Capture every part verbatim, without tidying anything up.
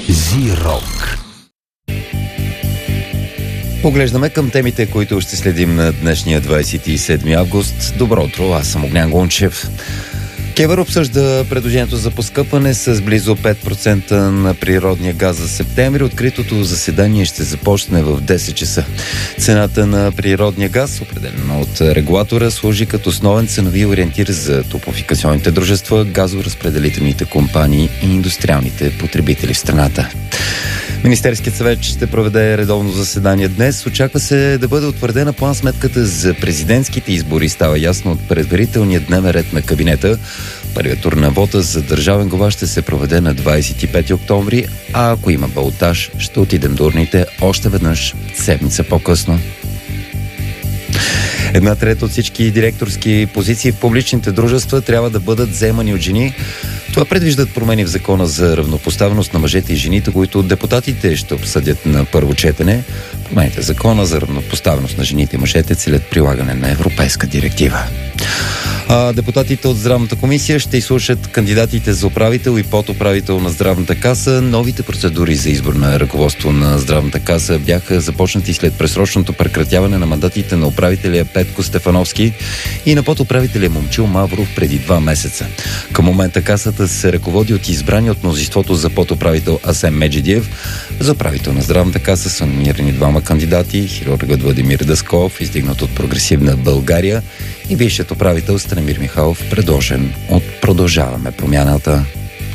Зи-рок. Поглеждаме към темите, които ще следим на днешния двадесет и седми август. Добро утро, аз съм Огнян Гончев. КЕВР обсъжда предложението за поскъпване с близо пет процента на природния газ за септември. Откритото заседание ще започне в десет часа. Цената на природния газ, определена от регулатора, служи като основен ценови ориентир за топлофикационните дружества, газоразпределителните компании и индустриалните потребители в страната. Министерският съвет ще проведе редовно заседание днес. Очаква се да бъде утвърдена план-сметката за президентските избори. Става ясно от предварителния дневен ред на кабинета. Първият тур на вота за държавен глава ще се проведе на двадесет и пети октомври, а ако има балотаж, ще отидем до урните още веднъж седмица по-късно. Една трета от всички директорски позиции в публичните дружества трябва да бъдат заемани от жени. Това предвиждат промени в закона за равнопоставеност на мъжете и жените, които депутатите ще обсъдят на първо четене. Промените в закона за равнопоставеност на жените и мъжете целят прилагане на европейска директива. А депутатите от Здравната комисия ще изслушат кандидатите за управител и подуправител на Здравната каса. Новите процедури за избор на ръководство на Здравната каса бяха започнати след пресрочното прекратяване на мандатите на управителя Петко Стефановски и на подуправителя Момчил Мавров преди два месеца. Към момента касата се ръководи от избрани от мнозинството за подуправител Асен Меджидиев. За управител на Здравната каса са номинирани двама кандидати: хирургът Владимир Дасков, издигнат от Прогресивна България, и висшият управител Станимир Михайлов, предложен от Продължаваме промяната.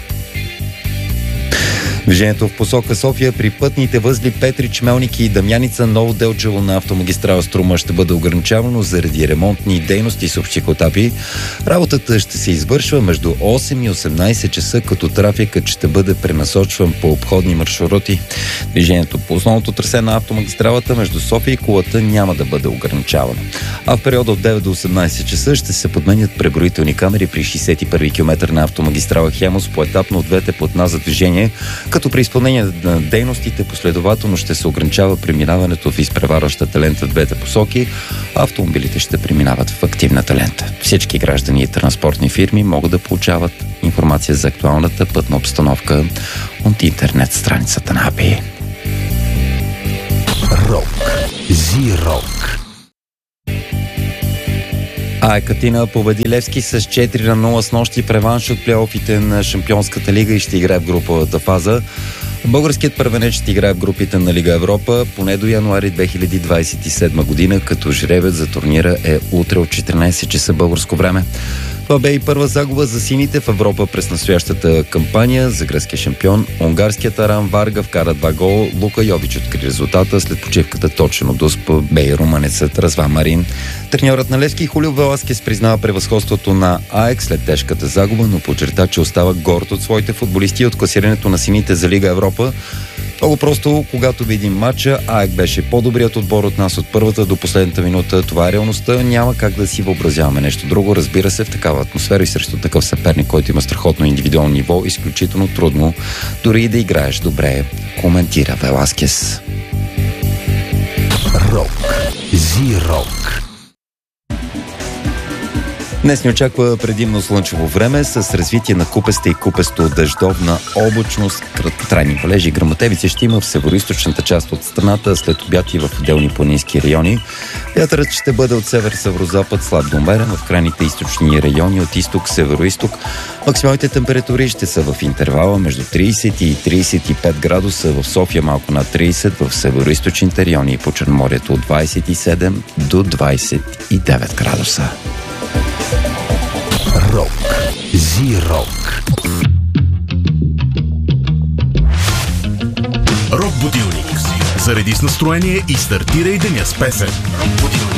Движението в посока София при пътните възли Петрич, Мелники и Дамяница, Ново Делчево на автомагистрала Струма ще бъде ограничавано заради ремонтни дейности, съобщиха от АПИ. Работата ще се извършва между осем и осемнадесет часа, като трафикът ще бъде пренасочван по обходни маршрути. Движението по основното трасе на автомагистралата между София и Кулата няма да бъде ограничавано. А в периода от девет до осемнадесет часа ще се подменят преброителни камери при шейсет и първи километър на автомагистрала Хемус поетапно от двете платна за движение, като при изпълнение на дейностите последователно ще се ограничава преминаването в изпреварващата лента в двете посоки, а автомобилите ще преминават в активната лента. Всички граждани и транспортни фирми могат да получават информация за актуалната пътна обстановка от интернет страницата на АПИ. Рок. Зи-рок. АЕК Атина победи Левски с четири на нула с нощи преванш от плейофите на Шампионската лига и ще играе в груповата фаза. Българският първенец ще играе в групите на Лига Европа поне до януари две хиляди двадесет и седма година, като жребец за турнира е утре от четиринадесет часа българско време. Това бе и първа загуба за сините в Европа през настоящата кампания. За гръцкия шампион унгарският Аран Варга вкара два гола. Лука Йович откри резултата. След почивката точен от Усп бе и румънецът Разван Марин. Треньорът на Левски Хулио Веласкес признава превъзходството на АЕК след тежката загуба, но подчерта, че остава горд от своите футболисти и от класирането на сините за Лига Европа. Много просто, когато видим матча, АЕК беше по-добрият отбор от нас от първата до последната минута. Това е реалността. Няма как да си въобразяваме нещо друго. Разбира се, в такава атмосфера и срещу такъв съперник, който има страхотно индивидуално ниво, изключително трудно, дори и да играеш добре, коментира Веласкес. Рок. Зи-рок. Днес ни очаква предимно слънчево време с развитие на купеста и купесто дъждовна облачност. Краткотрайни валежи и гръмотевици ще има в североизточната част от страната, след обяд и в отделни планински райони. Вятърът ще бъде от север-северозапад слаб до умерен, в крайните източни райони от изток-североизток. Максималните температури ще са в интервала между тридесет и тридесет и пет градуса, в София малко над тридесет, в североизточните райони и по Черноморието от двадесет и седем до двадесет и девет градуса. Рок. Зи-рок. Рок будилник. Зареди с настроение и стартирай деня с песен.